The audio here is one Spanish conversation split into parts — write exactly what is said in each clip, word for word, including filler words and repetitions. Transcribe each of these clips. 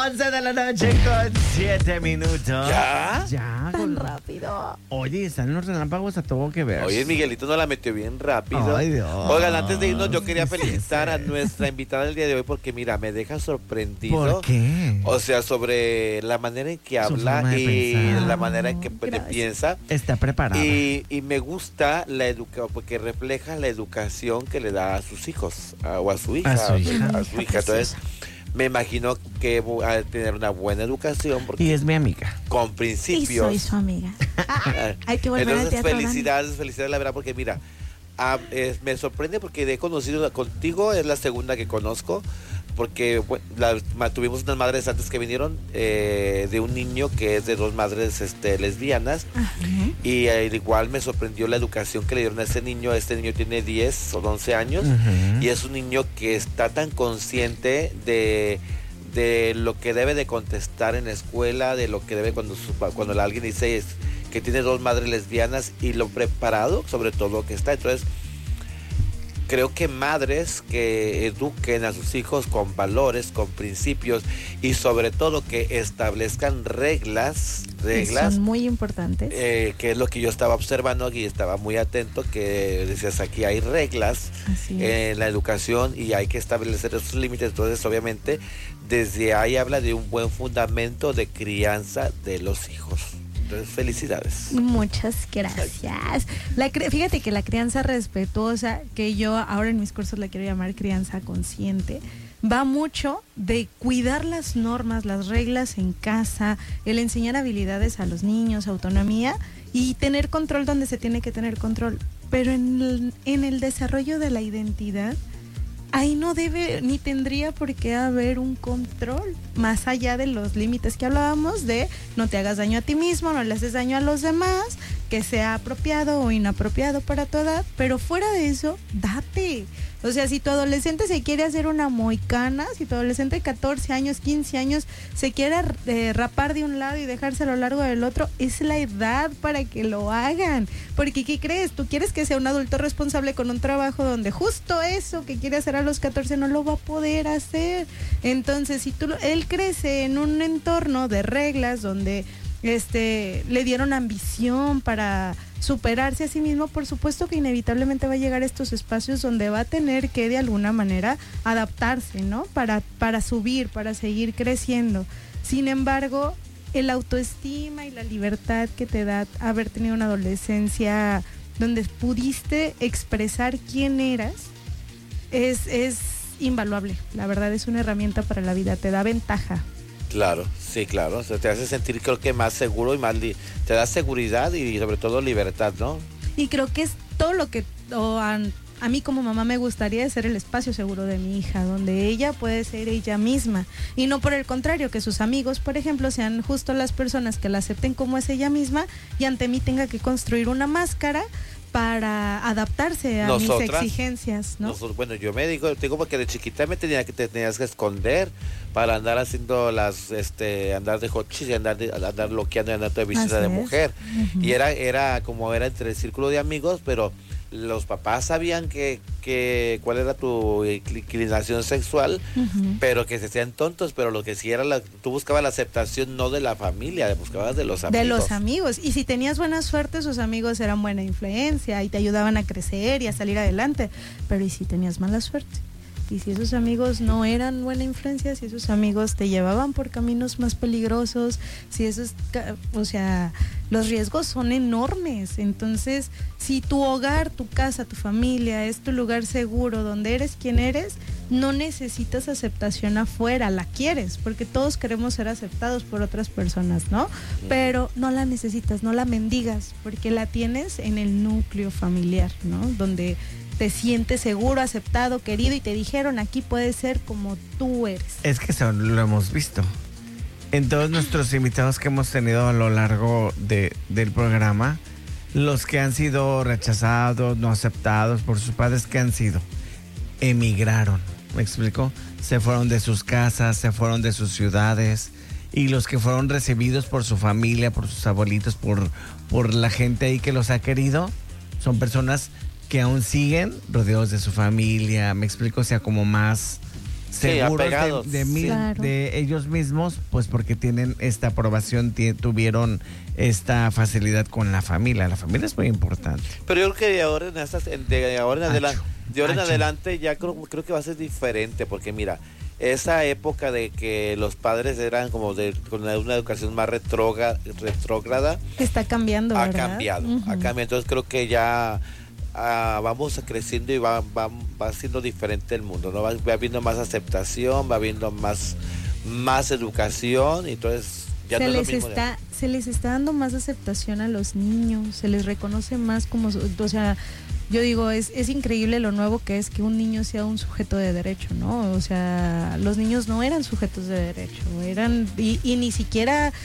once de la noche con siete minutos. ¿Ya? Ya. Tan Con... rápido. Oye, están los relámpagos a todo que ver. Oye, Miguelito no la metió bien rápido. Ay, Dios. Oigan, antes de irnos, yo quería Sí, felicitar sí. a nuestra invitada del día de hoy porque, mira, me deja sorprendido. ¿Por qué? O sea, sobre la manera en que Su habla forma de y pensar. la manera en que Ah, pues, gracias. piensa. Está preparada. Y, y me gusta la educación, porque refleja la educación que le da a sus hijos, a- o a su hija. A su hija. A su hija. Entonces, me imagino que va a tener una buena educación, porque Y es mi amiga. con Y principios. soy su amiga. Ah, hay que volver al Entonces, teatro. Dani. felicidades, felicidades, la verdad, porque mira, ah, es- me sorprende porque he conocido contigo, es la segunda que conozco, porque bueno, la- ma- tuvimos unas madres antes que vinieron, eh, de un niño que es de dos madres este, lesbianas, Ajá. y eh, igual me sorprendió la educación que le dieron a este niño. Este niño tiene diez o once años, Ujú. y es un niño que está tan consciente de, de lo que debe de contestar en la escuela, de lo que debe cuando, su- cuando alguien dice es, que tiene dos madres lesbianas, y lo preparado sobre todo que está. Entonces, creo que madres que eduquen a sus hijos con valores, con principios, y sobre todo que establezcan reglas, Que reglas, son muy importantes. eh, que es lo que yo estaba observando y estaba muy atento, que decías aquí hay reglas Así es. en la educación y hay que establecer esos límites. Entonces, obviamente, desde ahí habla de un buen fundamento de crianza de los hijos. Entonces, felicidades. Muchas gracias. La cri- fíjate que la crianza respetuosa, que yo ahora en mis cursos la quiero llamar crianza consciente, va mucho de cuidar las normas, las reglas en casa, el enseñar habilidades a los niños, autonomía y tener control donde se tiene que tener control. Pero en el, en el desarrollo de la identidad, ahí no debe ni tendría por qué haber un control, más allá de los límites que hablábamos de no te hagas daño a ti mismo, no le haces daño a los demás, que sea apropiado o inapropiado para tu edad, pero fuera de eso, date. O sea, si tu adolescente se quiere hacer una moicana, si tu adolescente de catorce años, quince años se quiere eh, rapar de un lado y dejarse a lo largo del otro, es la edad para que lo hagan. Porque, ¿qué crees? Tú quieres que sea un adulto responsable con un trabajo donde justo eso que quiere hacer a los catorce no lo va a poder hacer. Entonces, si tú, lo- él crece en un entorno de reglas donde este le dieron ambición para superarse a sí mismo, por supuesto que inevitablemente va a llegar a estos espacios donde va a tener que de alguna manera adaptarse, ¿no? Para, para subir, para seguir creciendo. Sin embargo, el autoestima y la libertad que te da haber tenido una adolescencia donde pudiste expresar quién eras, es, es invaluable. La verdad es una herramienta para la vida, te da ventaja. Claro, sí, claro. O sea, te hace sentir, creo que más seguro y más li- te da seguridad y sobre todo libertad, ¿no? Y creo que es todo lo que o a, a mí como mamá me gustaría ser el espacio seguro de mi hija, donde ella puede ser ella misma. Y no por el contrario, que sus amigos, por ejemplo, sean justo las personas que la acepten como es ella misma y ante mí tenga que construir una máscara para adaptarse a Nosotras, mis exigencias, ¿no? Nosotros, bueno, yo me digo, te digo porque de chiquita me tenía que te tenías que esconder para andar haciendo las, este, andar de hochis y andar, de- andar loqueando y andar de visita Así de es. mujer. Ujú. Y era, era como era entre el círculo de amigos, pero los papás sabían que, que cuál era tu inclinación sexual, Ujú. pero que se hacían tontos, pero lo que sí era, la, tú buscabas la aceptación no de la familia, buscabas de los amigos. De los amigos. Y si tenías buena suerte, sus amigos eran buena influencia y te ayudaban a crecer y a salir adelante. Pero ¿y si tenías mala suerte? Y si esos amigos no eran buena influencia, si esos amigos te llevaban por caminos más peligrosos, si esos, ca- o sea, los riesgos son enormes. Entonces, si tu hogar, tu casa, tu familia es tu lugar seguro, donde eres quien eres, no necesitas aceptación afuera, la quieres, porque todos queremos ser aceptados por otras personas, ¿no? Pero no la necesitas, no la mendigas, porque la tienes en el núcleo familiar, ¿no? Donde te sientes seguro, aceptado, querido y te dijeron aquí puedes ser como tú eres. Es que eso lo hemos visto. En todos nuestros invitados que hemos tenido a lo largo de, del programa, los que han sido rechazados, no aceptados por sus padres, ¿qué han sido? Emigraron, ¿me explico? Se fueron de sus casas, se fueron de sus ciudades, y los que fueron recibidos por su familia, por sus abuelitos, por, por la gente ahí que los ha querido, son personas que aún siguen rodeados de su familia, me explico, o sea, como más seguros apegados, de, de, mí- sí. Claro. de ellos mismos, pues porque tienen esta aprobación, tie- tuvieron esta facilidad con la familia. La familia es muy importante. Pero yo creo que de ahora en, estas, de ahora en, Acho, adelante, de ahora en acho. adelante ya creo, creo que va a ser diferente, porque mira, esa época de que los padres eran como de con una una educación más retróga- retrógrada, Está cambiando, ha ¿verdad? cambiado, Ujú. ha cambiado. Entonces creo que ya ah, vamos creciendo y va, va, va siendo diferente el mundo, ¿no? Va, va habiendo más aceptación, va habiendo más, más educación, y entonces ya se no es les lo mismo. de- está se les está dando más aceptación a los niños, se les reconoce más como, su- o sea, yo digo, es, es increíble lo nuevo que es que un niño sea un sujeto de derecho, ¿no? O sea, los niños no eran sujetos de derecho, eran, y, y ni siquiera,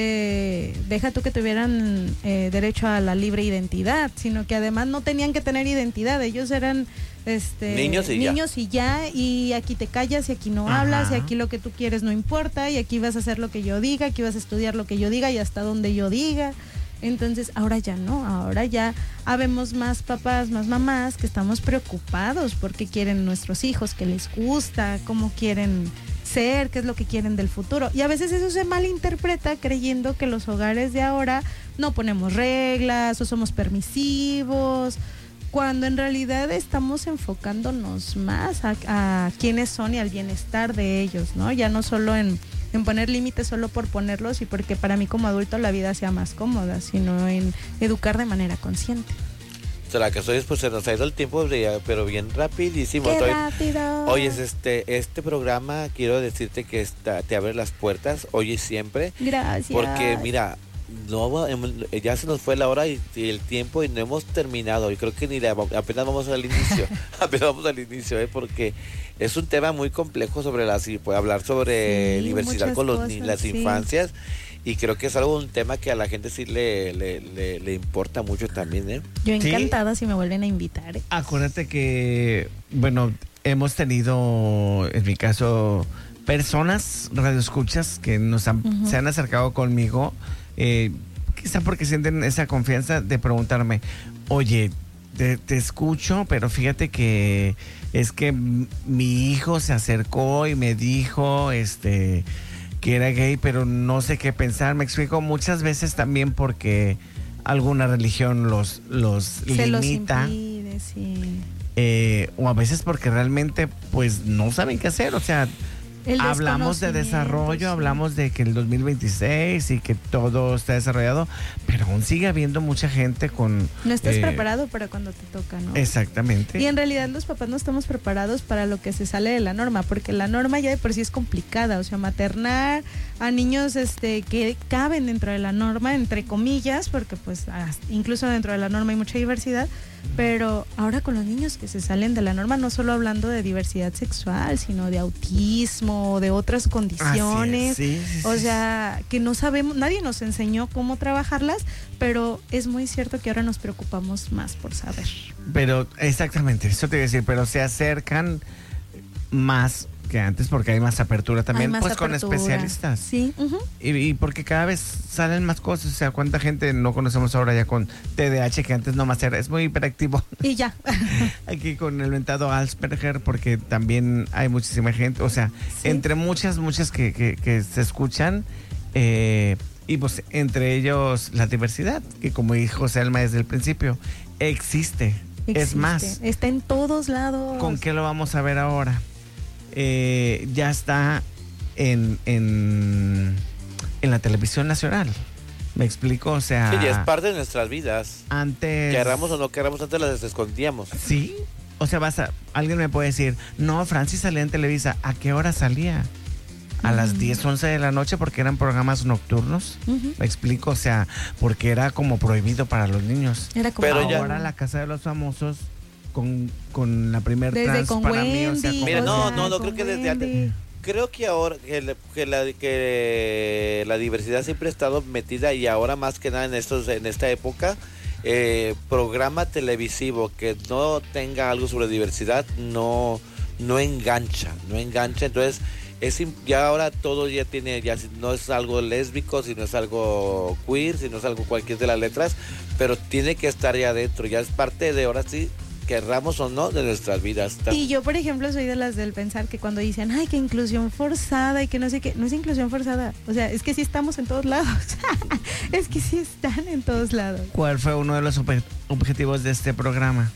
eh, deja tú que tuvieran eh, derecho a la libre identidad, sino que además no tenían que tener identidad, ellos eran este Niños y ya. niños y ya, y aquí te callas y aquí no Ajá. hablas, y aquí lo que tú quieres no importa, y aquí vas a hacer lo que yo diga, aquí vas a estudiar lo que yo diga y hasta donde yo diga. Entonces ahora ya no, ahora ya habemos más papás, más mamás que estamos preocupados por qué quieren nuestros hijos, qué les gusta, cómo quieren ser, qué es lo que quieren del futuro. Y a veces eso se malinterpreta creyendo que los hogares de ahora no ponemos reglas o somos permisivos, cuando en realidad estamos enfocándonos más a, a quiénes son y al bienestar de ellos, ¿no? Ya no solo en, en poner límites solo por ponerlos y porque para mí como adulto la vida sea más cómoda, sino en educar de manera consciente. Será que soy, pues se nos ha ido el tiempo, de- pero bien rapidísimo. ¡Qué Estoy- rápido! Oye, este, este programa quiero decirte que está, te abre las puertas hoy y siempre, Gracias. porque mira, no hemos- ya se nos fue la hora y, y el tiempo y no hemos terminado. Yo creo que ni la- apenas vamos al inicio, apenas vamos al inicio, ¿eh? Porque es un tema muy complejo sobre las, y puede hablar sobre Sí, diversidad muchas con los, cosas, ni- las sí. infancias. Y creo que es algo, un tema que a la gente sí le, le, le, le importa mucho también, ¿eh? Yo Sí. encantada si me vuelven a invitar. ¿eh? Acuérdate que, bueno, hemos tenido, en mi caso, personas, radioescuchas, que nos han, Ujú. se han acercado conmigo, eh, quizá porque sienten esa confianza de preguntarme, oye, te, te escucho, pero fíjate que es que m- mi hijo se acercó y me dijo, este, que era gay, pero no sé qué pensar. Me explico muchas veces también porque alguna religión los, los Se los limita. impide, sí. Eh, o a veces porque realmente pues no saben qué hacer, o sea, El hablamos de desconocimiento, desarrollo, sí. hablamos de que el dos mil veintiséis y que todo está desarrollado, pero aún sigue habiendo mucha gente con... No estás eh, preparado para cuando te toca, ¿no? Exactamente. Y en realidad los papás no estamos preparados para lo que se sale de la norma, porque la norma ya de por sí es complicada, o sea, maternar a niños este que caben dentro de la norma, entre comillas, porque pues hasta- incluso dentro de la norma hay mucha diversidad, pero ahora con los niños que se salen de la norma, no solo hablando de diversidad sexual, sino de autismo, de otras condiciones. Así es, sí, sí, O sí. sea, que no sabemos, nadie nos enseñó cómo trabajarlas, pero es muy cierto que ahora nos preocupamos más por saber. Pero exactamente, eso te iba a decir, pero se acercan más que antes porque hay más apertura también, Hay más pues con apertura. especialistas. Sí, ujú. Y, y porque cada vez salen más cosas, o sea, cuánta gente no conocemos ahora ya con T D A H que antes nomás era, es muy hiperactivo. Y ya. Aquí con el mentado Asperger, porque también hay muchísima gente, o sea, Sí. entre muchas, muchas que, que, que se escuchan, eh, y pues entre ellos la diversidad, que como dijo Selma desde el principio, existe. Es Existe. más, Está en todos lados. ¿con qué lo vamos a ver ahora? Eh, ya está en, en, en la televisión nacional. ¿Me explico? O sea, Sí, ya es parte de nuestras vidas. antes... Queramos o no queramos, antes las escondíamos. Sí. O sea, vas a, alguien me puede decir, no, Francis salía en Televisa. ¿A qué hora salía? A las Mm. diez, once de la noche porque eran programas nocturnos. Ujú. Me explico, o sea, porque era como prohibido para los niños. Era como Pero ya- Ahora la Casa de los Famosos con, con la primer Desde trans con para mí, o sea, Wendy. como- Mira, o no, sea, no, no, con creo que desde Wendy. antes. Creo que ahora que, le- que la, que la diversidad siempre ha estado metida, y ahora más que nada en estos en esta época, eh, programa televisivo que no tenga algo sobre diversidad no no engancha, no engancha. Entonces es im- ya ahora todo ya tiene, ya si no es algo lésbico, si no es algo queer, si no es algo cualquier de las letras, pero tiene que estar ya adentro, ya es parte de ahora sí querramos o no, de nuestras vidas. Y yo, por ejemplo, soy de las del pensar que cuando dicen, ay, que inclusión forzada y que no sé qué, no es inclusión forzada. O sea, es que sí estamos en todos lados. Es que sí están en todos lados. ¿Cuál fue uno de los ob- objetivos de este programa?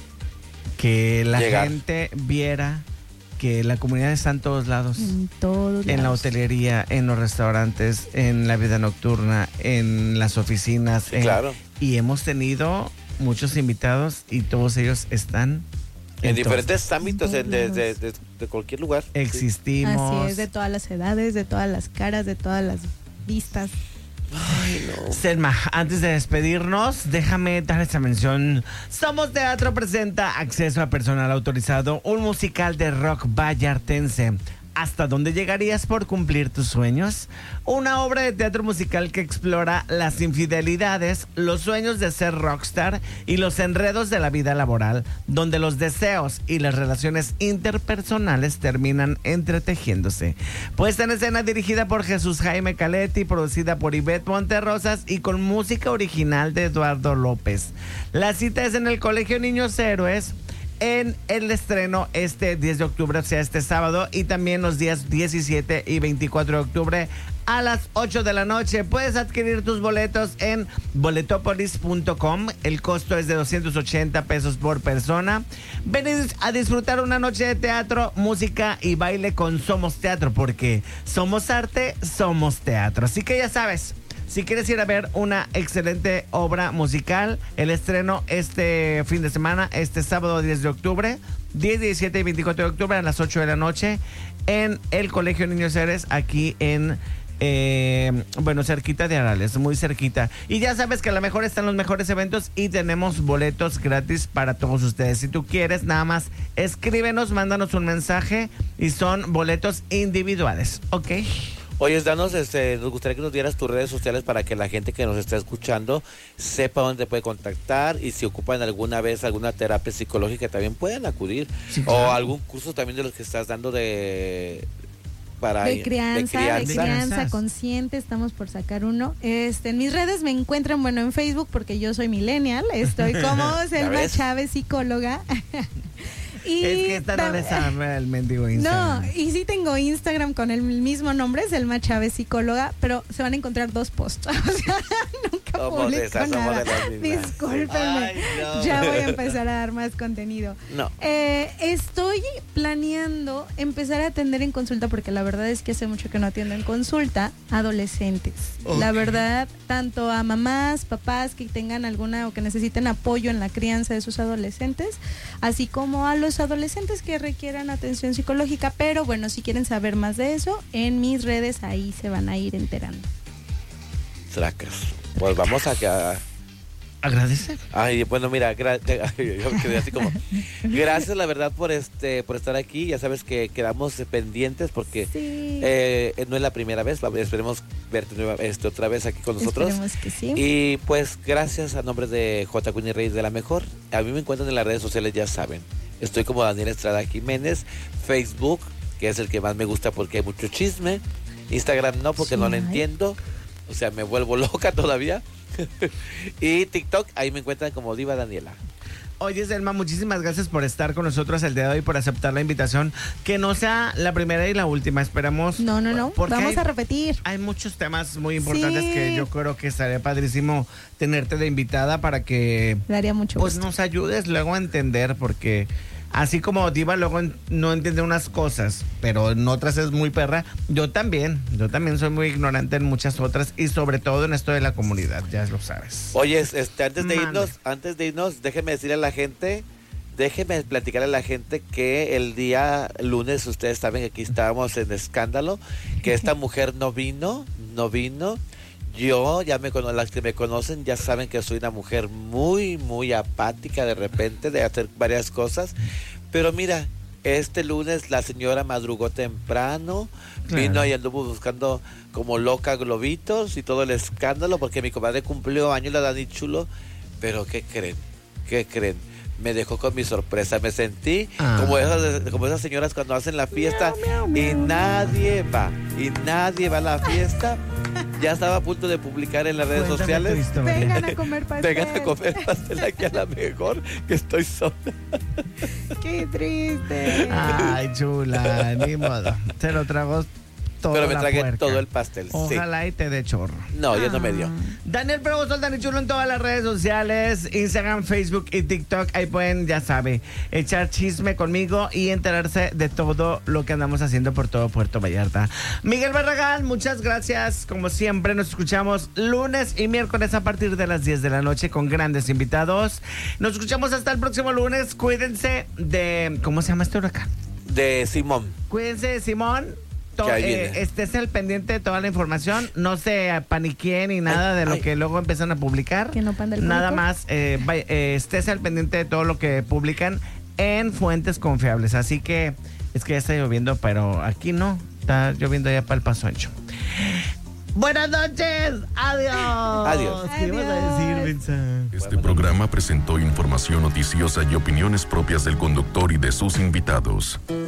Que la Llegar. gente viera que la comunidad está en todos lados. En todos En la lados. hotelería, en los restaurantes, en la vida nocturna, en las oficinas. Sí, en- claro. Y hemos tenido muchos invitados y todos ellos están En, en diferentes ámbitos, En en de, todos de, lados. de, de cualquier lugar. todos. Existimos. Así es, de todas las edades, de todas las caras, de todas las vistas. Ay, no. Selma, antes de despedirnos, déjame dar esta mención. Somos Teatro presenta Acceso a Personal Autorizado, un musical de rock vallartense. ¿Hasta dónde llegarías por cumplir tus sueños? Una obra de teatro musical que explora las infidelidades, los sueños de ser rockstar y los enredos de la vida laboral, donde los deseos y las relaciones interpersonales terminan entretejiéndose. Puesta en escena dirigida por Jesús Jaime Caletti, producida por Ivette Monterrosas y con música original de Eduardo López. La cita es en el Colegio Niños Héroes, en el estreno este diez de octubre, o sea, este sábado, y también los días diecisiete y veinticuatro de octubre a las ocho de la noche. Puedes adquirir tus boletos en boletopolis punto com. El costo es de doscientos ochenta pesos por persona. Ven a disfrutar una noche de teatro, música y baile con Somos Teatro, porque somos arte, somos teatro. Así que ya sabes, si quieres ir a ver una excelente obra musical, el estreno este fin de semana, este sábado diez de octubre, diez, diecisiete y veinticuatro de octubre a las ocho de la noche en el Colegio Niños Héroes, aquí en, eh, bueno, cerquita de Arales, muy cerquita. Y ya sabes que a lo mejor están los mejores eventos y tenemos boletos gratis para todos ustedes. Si tú quieres, nada más escríbenos, mándanos un mensaje y son boletos individuales, ¿ok? Oye, danos, este, nos gustaría que nos dieras tus redes sociales para que la gente que nos está escuchando sepa dónde te puede contactar y si ocupan alguna vez alguna terapia psicológica también pueden acudir. Sí, claro. O algún curso también de los que estás dando de... Para, De crianza, de crianza, crianzas. consciente, estamos por sacar uno. Este, en mis redes me encuentran, bueno, en Facebook, porque yo soy millennial, estoy como Selma ves? Chávez, psicóloga. Y Es que esta no tam- le sabe el mendigo Instagram. No, y sí tengo Instagram con el mismo nombre, Selma Chávez Psicóloga, pero se van a encontrar dos posts. O sea, nunca Somos publico esas, somos nada. de las mismas. Discúlpenme. Ay, no. Ya voy a empezar a dar más contenido. No. Eh, estoy planeando empezar a atender en consulta, porque la verdad es que hace mucho que no atiendo en consulta, adolescentes. Ok. La verdad, tanto a mamás, papás que tengan alguna o que necesiten apoyo en la crianza de sus adolescentes, así como a los adolescentes que requieran atención psicológica. Pero bueno, si quieren saber más de eso, en mis redes ahí se van a ir enterando. Tracas. Pues vamos a... a Agradece. Ay, bueno, mira, gra- yo me quedé así como, gracias la verdad por este, por estar aquí. Ya sabes que quedamos pendientes porque Sí. eh, no es la primera vez. Esperemos verte nueva, este, otra vez aquí con nosotros. Esperemos que sí. Y pues gracias a nombre de J. Queen y Reyes de la Mejor. A mí me encuentran en las redes sociales, ya saben. Estoy como Daniel Estrada Jiménez. Facebook, que es el que más me gusta porque hay mucho chisme. Instagram no, porque Sí, no lo hay. entiendo. O sea, me vuelvo loca todavía. Y TikTok, ahí me encuentran como Diva Daniela. Oye, Selma, muchísimas gracias por estar con nosotros el día de hoy, por aceptar la invitación. Que no sea la primera y la última, esperamos. No, no, no. porque Vamos hay, a repetir. hay muchos temas muy importantes Sí. que yo creo que estaría padrísimo tenerte de invitada para que Daría mucho pues gusto. nos ayudes luego a entender, porque así como Diva luego en- no entiende unas cosas, pero en otras es muy perra, yo también, yo también soy muy ignorante en muchas otras y sobre todo en esto de la comunidad, ya lo sabes. Oye, este, antes de Mande. irnos, antes de irnos, déjeme decirle a la gente, déjeme platicarle a la gente que el día lunes, ustedes saben que aquí estábamos en escándalo, que esta mujer no vino, no vino. Yo, ya me cono- las que me conocen ya saben que soy una mujer muy, muy apática de repente de hacer varias cosas. Pero mira, este lunes la señora madrugó temprano, Claro. vino y anduvo buscando como loca globitos y todo el escándalo porque mi comadre cumplió años, la Dani Chulo. Pero ¿qué creen? ¿Qué creen? Me dejó con mi sorpresa, me sentí Ah. como esas, como esas señoras cuando hacen la fiesta y nadie va, y nadie va a la fiesta. ya estaba a punto de publicar en las redes Cuéntame sociales. tu historia. Vengan a comer pastel. Vengan a comer pastel aquí a la mejor, que estoy sola. Qué triste. Ay, chula, ni modo. Se lo tragó todo. Pero me la tragué puerca. todo el pastel, Ojalá sí. y te dé chorro. No, ya no me dio. Daniel Prevost, Dani Chulo en todas las redes sociales, Instagram, Facebook y TikTok. Ahí pueden, ya sabe, echar chisme conmigo y enterarse de todo lo que andamos haciendo por todo Puerto Vallarta. Miguel Barragán, muchas gracias. Como siempre, nos escuchamos lunes y miércoles a partir de las diez de la noche con grandes invitados. Nos escuchamos hasta el próximo lunes. Cuídense de... ¿Cómo se llama este huracán? De Simón. Cuídense de Simón. To- Que ahí eh, viene. estés al pendiente de toda la información, no se paniqueen ni nada Ay, de lo ay. que luego empiezan a publicar. Que no panda el Nada pánico. más, eh, vay- eh, estés al pendiente de todo lo que publican en fuentes confiables. Así que es que ya está lloviendo, pero aquí no, está lloviendo ya para el Paso Ancho. Buenas noches, adiós. Adiós. ¿Qué ibas a decir, Vincent? Este programa presentó información noticiosa y opiniones propias del conductor y de sus invitados.